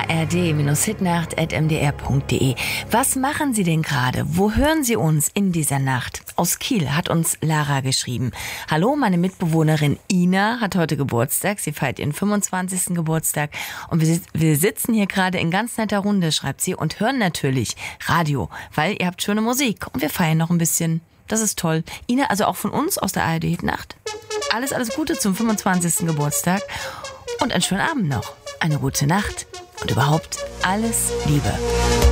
ard-hitnacht@mdr.de. Was machen Sie denn gerade? Wo hören Sie uns in dieser Nacht? Aus Kiel hat uns Lara geschrieben. Hallo, meine Mitbewohnerin Ina hat heute Geburtstag. Sie feiert ihren 25. Geburtstag. Und wir sitzen hier gerade in ganz netter Runde, schreibt sie, und hören natürlich Radio, weil ihr habt schöne Musik. Und wir feiern noch ein bisschen. Das ist toll. Ina, also auch von uns aus der ARD-Hitnacht. Alles Gute zum 25. Geburtstag. Und einen schönen Abend noch. Eine gute Nacht. Und überhaupt alles Liebe.